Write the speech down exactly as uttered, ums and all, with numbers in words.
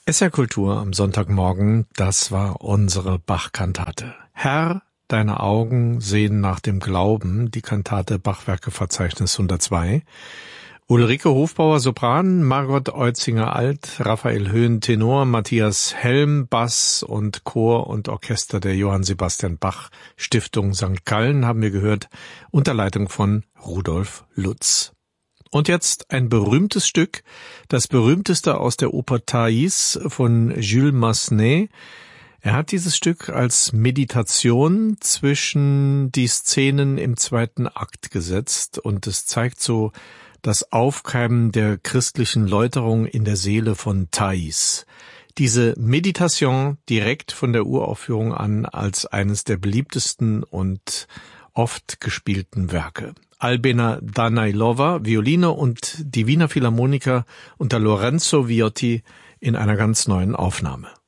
S R Kultur am Sonntagmorgen, das war unsere Bach-Kantate. Herr, deine Augen sehen nach dem Glauben, die Kantate Bachwerkeverzeichnis hundertzwei. Ulrike Hofbauer Sopran, Margot Eutzinger Alt, Raphael Höhn Tenor, Matthias Helm Bass und Chor und Orchester der Johann Sebastian Bach Stiftung Sankt Gallen haben wir gehört, unter Leitung von Rudolf Lutz. Und jetzt ein berühmtes Stück, das berühmteste aus der Oper Thais von Jules Massenet. Er hat dieses Stück als Meditation zwischen die Szenen im zweiten Akt gesetzt und es zeigt so das Aufkeimen der christlichen Läuterung in der Seele von Thais. Diese Meditation direkt von der Uraufführung an als eines der beliebtesten und oft gespielten Werke. Albena Danailova, Violine und die Wiener Philharmoniker unter Lorenzo Viotti in einer ganz neuen Aufnahme.